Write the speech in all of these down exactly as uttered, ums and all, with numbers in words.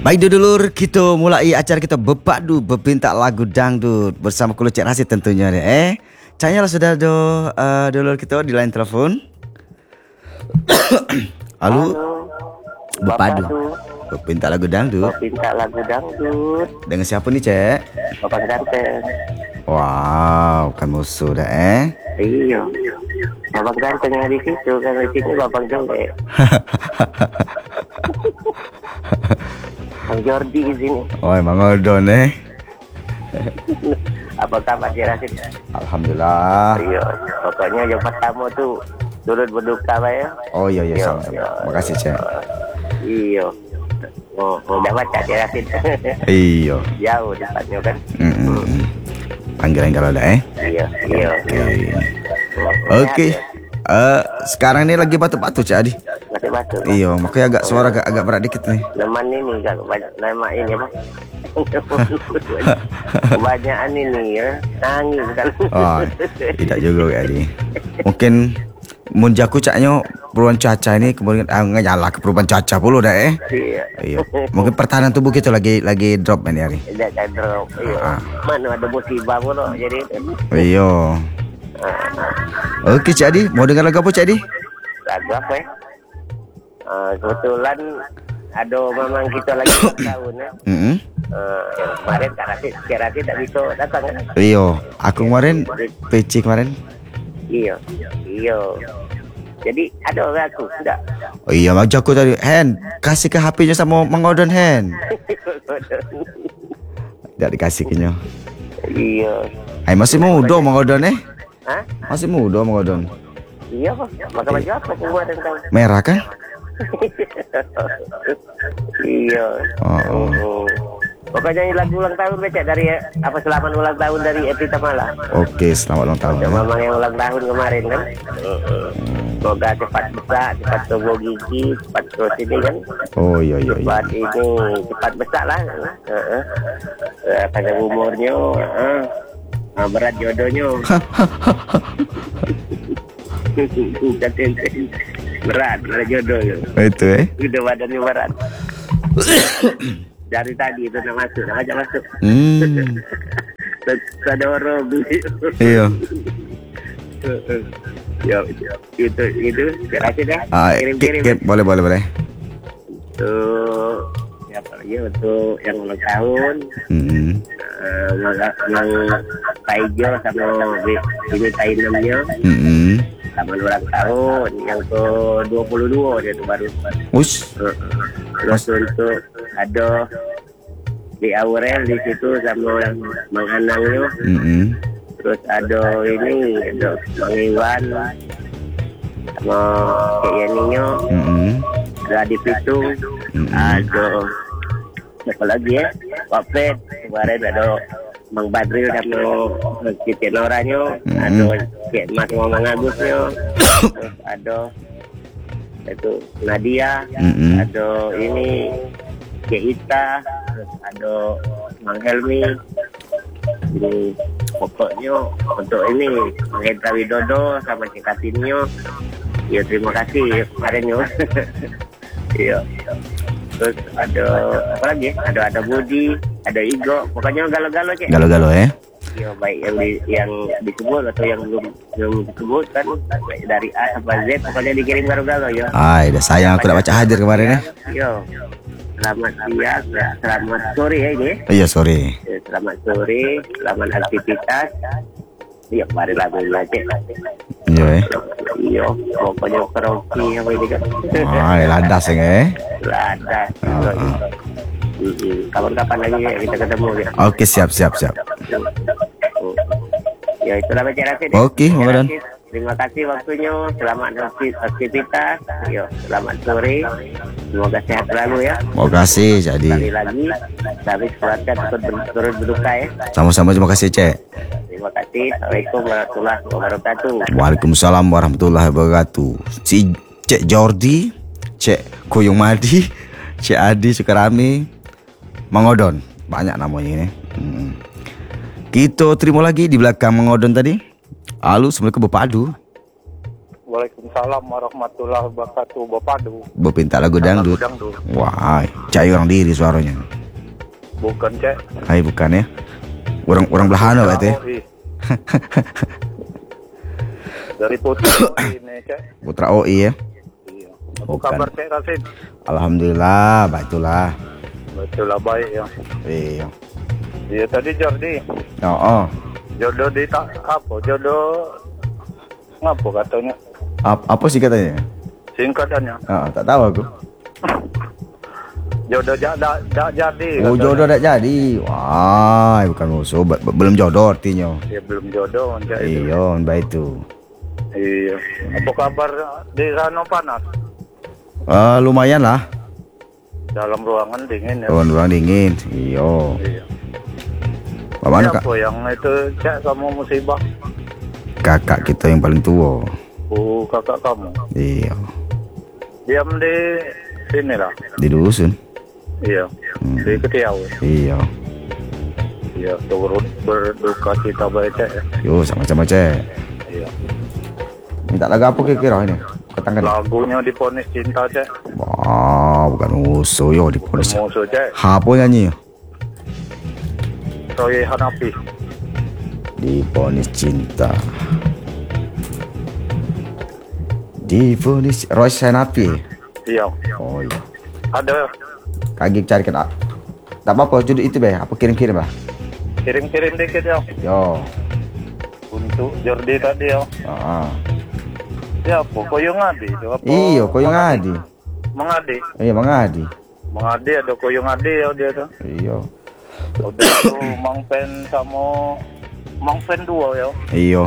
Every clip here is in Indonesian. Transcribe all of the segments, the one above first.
Baik dulur, kita mulai acara kita berpadu berpinta lagu dangdut bersama Kulo Cik Rasid tentunya ni. Eh, Canyalah sudah ada uh, dulur kita di line telefon. Halo. Berpadu. Berpinta lagu dangdut. Berpinta lagu dangdut. Dengan siapa ni, Cik? Bapak ganteng. Wow, kan musuh dah eh. Iya. Bapak ganteng yang di situ, kan di sini bapak jelek. Bang Jordi di sini. Oh, emang ngodon eh. Apa kabar Cik Rasid? Alhamdulillah. Iya. Pokoknya yang pertama tu turut berduka Pak ya. Oh iya iya, sama-sama. Makasih, Cik. Iya. Oh, udah baca Cik Rasid. Iya. Jauh depannya kan. Mm-mm. Panggilan kalau ada eh. Iya, iya. Oke. Okay. Uh, sekarang ni lagi batuk-batuk, Cik Adi. Batuk-batuk. Iya, makanya agak suara agak agak berat dikit nih. Leman ini kan banyak nama ini apa? Kebanyakan ini ya, nangis kan. Oh, tidak juga Cik Adi. Mungkin munjaku caknya perubahan cuaca ini kemudian ah, nyala ke perubahan cuaca pula dah eh. Iya. Iya. Mungkin pertahanan tubuh kita lagi lagi drop ini hari. Tidak ada drop. Iya. Ah. Mana ada musibah pula jadi. Iya. Ah. Okey Cik Adi, mau dengar lagu apa Cik Adi? Lagu apa ya? Uh, kebetulan ada memang kita lagi tahun ya. Mm-hmm. Uh, yang kemarin Kak Rasid, Kak Rasid tak bisa datang kan? Iya, aku kemarin P C kemarin. Iya. Iya. Jadi ada orang aku, tidak? Oh iya, maju aku tadi. Hen, kasih ke H P-nya sama Mang Odon Hen. Tak dikasih ke nya. Iya. Hai, masih muda Mang Odon eh? Hah? Masih muda Mang Odon. Iya Pak. Maka baju apa kemarin kau? Merah kan? Iya. Oh, oh. Oh. Pokoknya ini lagu ulang tahun becak dari apa selamat ulang tahun dari Epita Mala. Oke, selamat ulang tahun. Ya, Ya. memang yang ulang tahun kemarin kan. Semoga cepat besar, cepat tumbuh gigi, cepat terus ini kan. Oh iya iya. iya. Cepat ini cepat besar lah. Heeh. Uh, panjang umurnya, heeh. Uh, berat jodohnya. berat, berat jodohnya. Itu eh. Udah badannya berat. Dari tadi itu nak masuk, nak ajak masuk. Hmm. Ada orang beli. Iya. Ya, itu itu kasih dah. Ah, Kirim-kirim. boleh boleh boleh. Tuh, siapa lagi untuk yang ulang tahun? Hmm. Uh, yang Taijo sama ini Tainamnya. Hmm. Sama ulang tahun yang ke dua puluh dua dia tu baru. Us. Uh, terus untuk ada di Aurel di situ sama yang Mang Anangnya. Hmm. Terus ada ini ada Mang Iwan sama Cik Yaninya. Hmm. Ada Adi Pitung. Mm-hmm. Ada siapa lagi ya? Pak Fred. Kemarin ada Mang Badril sama Cik Noranya. Mm-hmm. Ada Cik Mas sama Mang Agusnya. Terus ada itu Nadia. Mm-hmm. Ada ini Cik Ita. Terus ada Mang Helmi. Ini pokoknya untuk ini Mang Hendra Widodo sama Cik Katinyo. Ya terima kasih kemarin yo. Iya. Terus ada apa lagi? Ada ada Budi, ada Igo. Pokoknya galau-galau Cik. Galau-galau eh. Iya, baik yang di, yang disebut atau yang belum belum disebut kan, baik dari A sampai Z pokoknya dikirim galau-galau ya. Ay, dah sayang aku tak baca hadir kemarin eh. Iya. Selamat siang, selamat sore ya ini. Iya, sorry. Selamat sore, selamat aktivitas. Iya, kemarin lagu Cik. Iya eh. Iya, pokoknya karaoke apa ini kan. Ay, ladas eh. Ladas. Oh, oh. Kapan-kapan lagi ya kita ketemu ya. Oke, siap siap siap. Ya itulah Cik Rasid. Oke, Mang Odon. Terima kasih waktunya. Selamat aktivitas. Yo, selamat sore. Semoga sehat selalu ya. Terima kasih jadi. Sekali lagi kami keluarga turut turut berduka ya. Sama-sama, terima kasih Cek. Terima kasih. Assalamualaikum warahmatullahi wabarakatuh. Waalaikumsalam warahmatullahi wabarakatuh. Si Cek Jordi, Cek Koyong Madi, Cek Adi Sukarami, Mang Odon, banyak namanya ini. Hmm. Kita terima lagi di belakang Mang Odon tadi. Halo, Assalamualaikum Bapak Adu. Waalaikumsalam warahmatullahi wabarakatuh. Bapadu. Bopinta lagu dangdut. Dangdut. Wah, cai orang diri suaranya. Bukan, Cek. Hai, bukan ya. Orang orang belahana berarti. O I. Dari Putra O I ini, Cek. Putra O I ya. Iya. Apa Bukan. kabar, Cek Rasid? Alhamdulillah, baiklah. Betul lah, baik ya. Iya. Iya tadi Jordi. Oh, oh. Jodoh di tak apa? Jodoh ngapa katanya? Ap- apa sih katanya? Singkatannya. Ah, tak tahu aku. Jodoh jak dak dak jadi. Oh, katanya. jodoh tak jadi. Wah, bukan musuh, be- be- belum jodoh artinya. Ya belum jodoh Cek. Iya, baik itu. Iya. Apa kabar di sana panas? Ah, lumayan lah. Dalam ruangan dingin ya. Ruang-ruang dingin. Iya. Iya. Bagaimana kak? Siapa yang itu Cek kamu musibah? Kakak kita yang paling tua. Oh, kakak kamu. Iya. Diam di sini lah. Di dusun. Iya. Hmm. Di Ketiau. Iya. Iya, turut berduka cita baik Cek ya. Yo, sama-sama cek. Iya. Minta lagu apa kira-kira ini? Ketangkan. Lagunya Diponis Cinta Cek. Wah, bukan musuh yo di polis. Musuh Cek. Apa nyanyi? Roy Hanapi. Diponis cinta. Diponis Royce Hanapi. Iya. Oh iya. Ada Kaki carikan. ah. Tak apa-apa, judul itu be. Apa kirim-kirim lah. kirim-kirim dikit ya. Yo. Untuk Jordi tadi ya. Ah. Ya apa? Koyong Adi. itu apa? Iyo, koyong adi. Mengadi. Iya, mengadi. Mengadi ada Koyong Adi ya dia tuh. Iya. Udah tuh Mang Pen sama Mang Pen dua ya. Iya.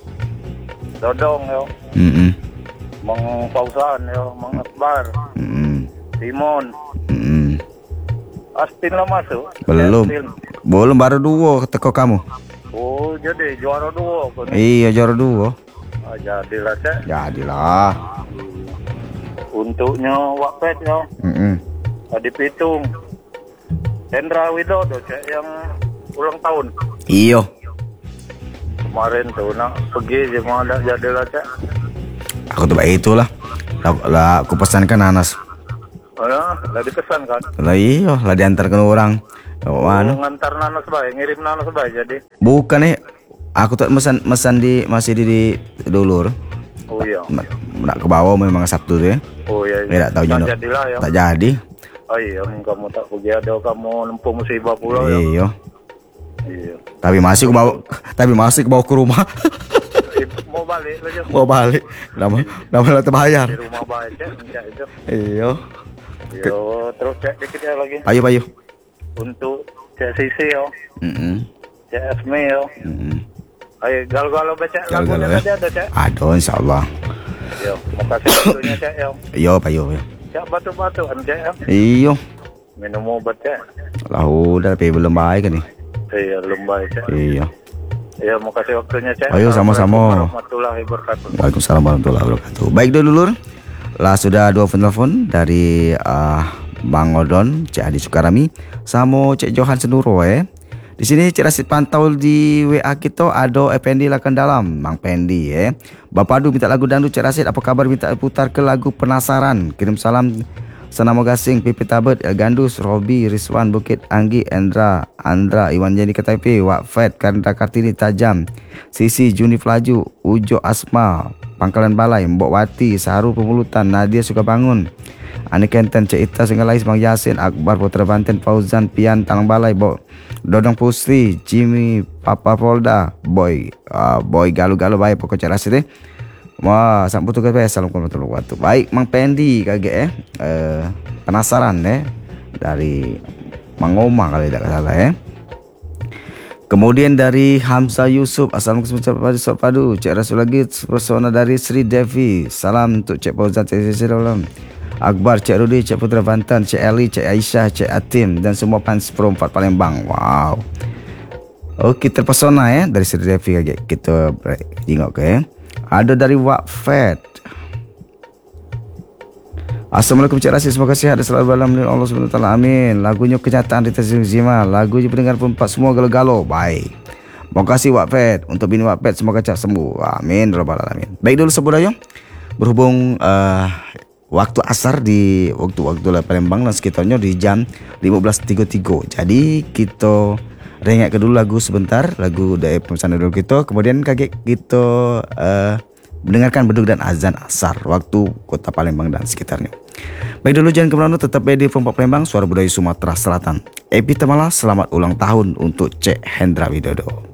Dodong ya. Mm-mm. Mang Pausan ya. Mang Akbar. Mm-mm. Timon. Mm-mm. Astin lah masuk. Belum. Astin. Belum, baru dua teko kamu. Oh jadi juara dua kan. Iya, juara dua. Ah, jadilah Cek. Jadilah. Untuknya Wakpet ya. Mm-mm. Adi Pitung. Hendra Widodo Cek yang ulang tahun. Iya. Kemarin tuh nak pergi je mau ada jadilah Cek. Aku tuh baik itulah. Lah, lah aku pesankan Anas. Oh ya, dah dipesan kan. Lah iya, lah diantarkan orang. Oh, mana? Ngantar nanas baik, ngirim nanas baik jadi. Bukan nih. Aku tuh mesan mesan di masih di, di dulur. Oh iya. Nak, nak ke bawah memang Sabtu tuh ya. Oh iya. Ya, tak tahu Tak jodoh. jadilah ya. Tak jadi. Oh iya, kamu tak pergi ada kamu nempuh musibah pula ya. Iya. Iya. Tapi masih ke bawah, tapi masih ke bawah ke rumah. Eh, Mau balik aja. Mau balik. Nama nama lah terbayar. Di rumah baik Cek, Cek itu. Iya. Yo, terus Cek dikit ya lagi. Payu payu. Untuk Cek Sisi yo, Mm-mm. Cek Esme yo. Mm-mm. Ayo galau-galau baca Galau-galau lagunya ya. tadi ada Cek. Ada insyaallah. Yo, makasih waktunya Cek yo. Iya payu payu. Cek batu-batu kan Cek yo. Iya. Minum obat Cek. Lah udah tapi belum baik kan nih. Iya, lumba Cek. Iya. Ya, makasih waktunya Cek. Ayo, sama-sama. Assalamualaikum warahmatullahi wabarakatuh. Waalaikumsalam warahmatullahi wabarakatuh. Baik dulur, lah sudah dua penelpon dari uh, Bang Odon, Cik Adi Sukarami, sama Cik Johan Senduro eh. Di sini Cik Rasid pantau di W A kita ada Effendi Lakan Dalam, Mang Pendi eh. Bapak Du minta lagu dangdut Cik Rasid, apa kabar minta putar ke lagu Penasaran. Kirim salam Senama Gasing, Pipi Tabet, El Gandus, Robi, Rizwan, Bukit Anggi, Endra, Andra, Iwan Jadi K T P, Wakfed, Kandra Kartini Tajam, Sisi, Juni Pelaju, Ujo Asma, Pangkalan Balai, Mbok Wati, Saharu Pemulutan, Nadia Sukabangun, Ani Kenten, Cik Ita Singalais, Bang Yasin, Akbar Putra Banten, Fauzan, Pian, Talang Balai, Bok Dodong Pusri, Jimmy, Papa Polda, Boy, uh, Boy Galu-Galu, baik pokok Cik Rasid eh. Wah, sampai tugas saya. Assalamualaikum warahmatullahi wabarakatuh. Baik, Mang Pendi kaget eh. eh penasaran eh dari Mang Oma kalau tidak salah eh. Kemudian dari Hamzah Yusuf, assalamualaikum warahmatullahi wabarakatuh. Cik Rasul lagi persona dari Sri Devi. Salam untuk Cik Fauzan, Cik Sisiram, Akbar, Cik Rudi, Cik Putra Banten, Cik Eli, Cik Aisyah, Cik Atim dan semua fans Pro empat Palembang. Wow. Okey, terpesona eh dari Sri Devi kaget. Kita tengok ke eh. Ada dari Wakfed. Assalamualaikum Cik Rasid, semoga sihat dan selalu dalam lindungan Allah Subhanahu wa taala. Amin. Lagunya Kenyataan Rita Zima, lagunya pendengar perempat semua galo-galo. Baik. Terima kasih Wakfed. Untuk bini Wakfed semoga cak sembuh. Amin rabbal alamin. Baik dulu sebut ayo. Berhubung uh, waktu asar di waktu-waktu Palembang dan sekitarnya di jam lima belas tiga puluh tiga. Jadi kita rengek dulu lagu sebentar, lagu dari pemesanan dulu kita. Kemudian kaget kita uh, mendengarkan beduk dan azan asar waktu kota Palembang dan sekitarnya. Baik dulu, jangan kemana-mana, tetap di Perempat Palembang, suara budaya Sumatera Selatan. Epi Temala, selamat ulang tahun untuk Cek Hendra Widodo.